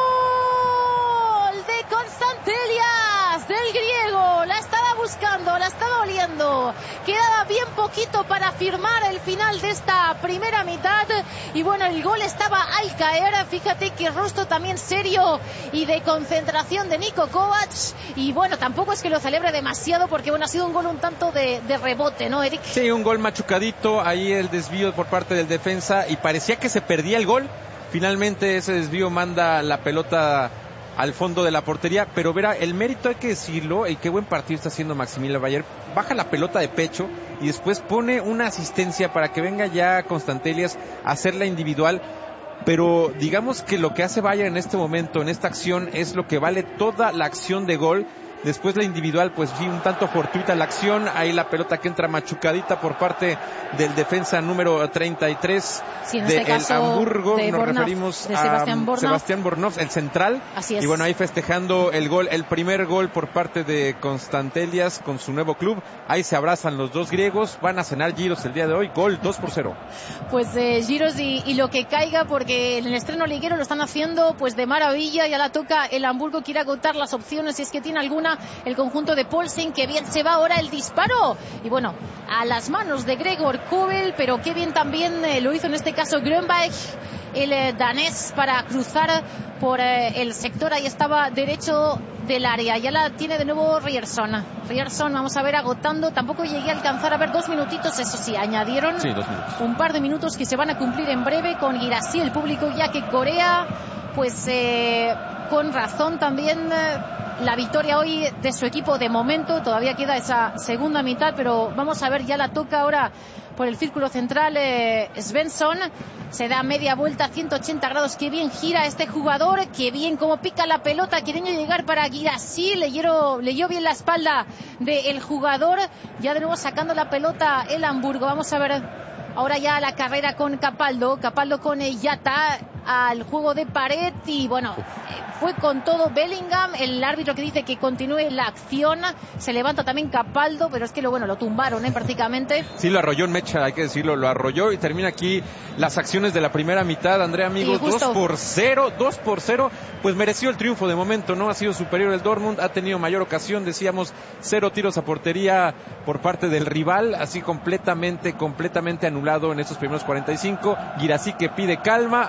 gol de Constantelias, del griego. La estaba buscando, la estaba oliendo. Quedaba bien poquito para firmar el final de esta primera mitad y bueno, el gol estaba al caer. Fíjate que rostro también serio y de concentración de Niko Kovac, y bueno, tampoco es que lo celebre demasiado porque bueno, ha sido un gol un tanto de, de rebote, ¿no, Eric? Sí, un gol machucadito, ahí el desvío por parte del defensa y parecía que se perdía el gol. Finalmente ese desvío manda la pelota al fondo de la portería, pero verá, el mérito hay que decirlo, y qué buen partido está haciendo Maximilian Bayer. Baja la pelota de pecho y después pone una asistencia para que venga ya Constantelias a hacer la individual, pero digamos que lo que hace Bayer en este momento, en esta acción, es lo que vale toda la acción de gol. Después la individual, pues sí, un tanto fortuita la acción. Ahí la pelota que entra machucadita por parte del defensa número treinta y tres sí, de este el Hamburgo. De Nos Bornoff, referimos de a Sebastián Bornoff. Sebastián Bornoff, el central. Así es. Y bueno, ahí festejando el gol, el primer gol por parte de Constantelias con su nuevo club. Ahí se abrazan los dos griegos. Van a cenar giros el día de hoy. Gol dos por cero. Pues eh, giros y, y lo que caiga, porque en el estreno liguero lo están haciendo pues de maravilla. Ya la toca el Hamburgo, quiere agotar las opciones si es que tiene alguna el conjunto de Poulsen. Que bien se va ahora el disparo y bueno, a las manos de Gregor Kobel, pero qué bien también eh, lo hizo en este caso Grönberg, el eh, danés, para cruzar por eh, el sector. Ahí estaba derecho del área, ya la tiene de nuevo Ryerson. Ryerson, vamos a ver, agotando, tampoco llegué a alcanzar a ver dos minutitos, eso sí, añadieron sí, dos minutos. Un par de minutos que se van a cumplir en breve con Guirassy, el público, ya que Corea pues eh, con razón también eh, la victoria hoy de su equipo de momento. Todavía queda esa segunda mitad, pero vamos a ver, ya la toca ahora por el círculo central eh, Svensson. Se da media vuelta, ciento ochenta grados. Qué bien gira este jugador, qué bien como pica la pelota, queriendo llegar para Guirassy. Leyó, leyó bien la espalda del jugador. Ya de nuevo sacando la pelota el Hamburgo. Vamos a ver ahora ya la carrera con Capaldo. Capaldo con Yata al juego de pared y bueno, fue con todo Bellingham, el árbitro que dice que continúe la acción. Se levanta también Capaldo, pero es que lo bueno, lo tumbaron, ¿eh? Prácticamente. Sí, lo arrolló en mecha, hay que decirlo, lo arrolló y termina aquí las acciones de la primera mitad. Andrea, amigos, dos por cero, dos por cero, pues mereció el triunfo de momento, ¿no? Ha sido superior el Dortmund, ha tenido mayor ocasión, decíamos, cero tiros a portería por parte del rival, así completamente, completamente anulado en estos primeros cuarenta y cinco. Guirassy que pide calma, ahí vemos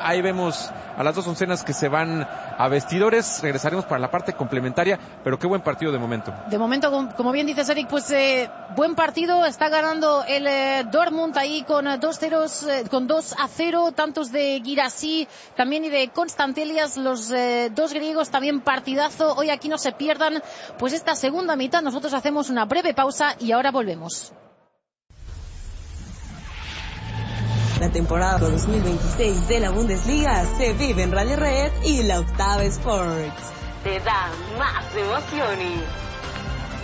tenemos a las dos oncenas que se van a vestidores. Regresaremos para la parte complementaria, pero qué buen partido de momento. De momento, como bien dices, Eric, pues eh, buen partido. Está ganando el eh, Dortmund ahí con eh, dos ceros, eh, con dos a cero, tantos de Guirassy también y de Constantelias, los eh, dos griegos, también partidazo. Hoy aquí no se pierdan pues esta segunda mitad. Nosotros hacemos una breve pausa y ahora volvemos. La temporada dos mil veintiséis de la Bundesliga se vive en Radio Red y la Octava Sports. Te da más emociones.